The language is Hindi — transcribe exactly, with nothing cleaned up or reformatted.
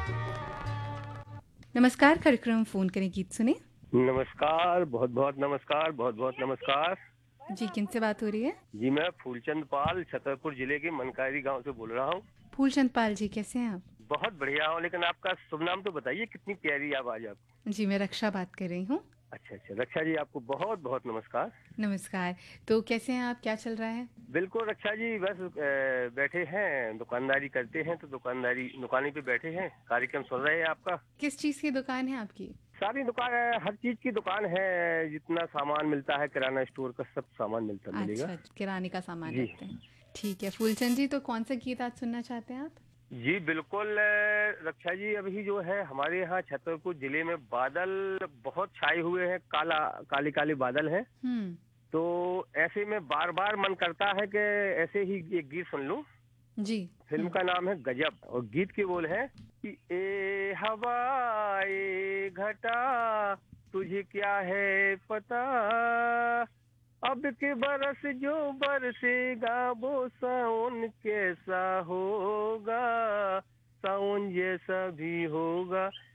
नमस्कार, कार्यक्रम फ़ोन करें गीत सुने। नमस्कार, बहुत-बहुत नमस्कार, बहुत-बहुत नमस्कार। जी, किनसे बात हो रही है? जी, मैं फूलचंद पाल छतरपुर जिले के मनकारी गाँव से बोल रहा हूँ। फूलचंद पाल जी, कैसे हैं आप? बहुत बढ़िया हूँ, लेकिन आपका शुभ नाम तो बताइए, कितनी प्यारी आवाज़ है आपकी। जी, मैं रक्षा बात कर रही हूँ। अच्छा, अच्छा, रक्षा जी आपको बहुत-बहुत नमस्कार। नमस्कार, तो कैसे हैं आप? क्या चल रहा है? बिल्कुल रक्षा जी बस अ, बैठे हैं, दुकानदारी करते हैं, तो दुकानदारी दुकान पे बैठे हैं, कार्यक्रम सुन रहे हैं आपका। किस चीज़ की दुकान है आपकी? सारी दुकान है, हर चीज़ की दुकान है, जितना सामान मिलता है किराना स्टोर का सब सामान मिलता मिलेगा। अच्छा, किराने का सामान जी। रखते हैं। ठीक है, फूलचंद जी, तो कौन-सा गीत आज सुनना चाहते हैं आप? जी, बिल्कुल अ, रक्षा जी अभी जो है हमारे यहाँ छतरपुर जिले में बादल बहुत छाए हुए हैं, काला काले-काले बादल हैं। हुँ, तो ऐसे में बार-बार मन करता है कि ऐसे ही एक गीत सुन लूँ। जी। फ़िल्म हुँ, का नाम है गजब और गीत के बोल हैं कि ए हवा ए घटा तुझे क्या है पता, अब के बरस जो बरसेगा वो सावन कैसा होगा, सावन जैसा भी होगा।